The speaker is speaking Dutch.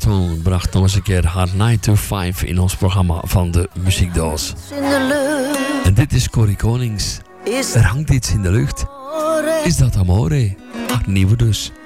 Clapton bracht nog eens een keer haar 9 to 5 in ons programma van de Muziekdoos. En dit is Corrie Konings. Er hangt iets in de lucht. Is dat amore? Haar nieuwe dus.